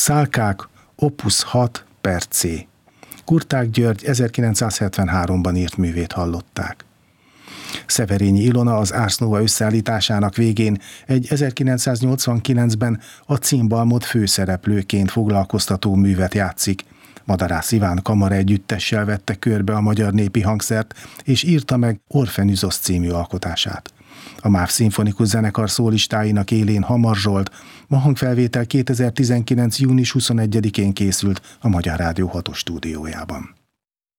Szálkák, Opus 6 per C. Kurták György 1973-ban írt művét hallották. Szeverényi Ilona az Ars Nova összeállításának végén egy 1989-ben a címbalmot főszereplőként foglalkoztató művet játszik. Madarász Iván kamara együttessel vette körbe a magyar népi hangszert, és írta meg Orfenüzos című alkotását. A MÁV Szimfonikus Zenekar szólistáinak élén Hamar Zsolt, ma hangfelvétel 2019. június 21-én készült a Magyar Rádió 6-os stúdiójában.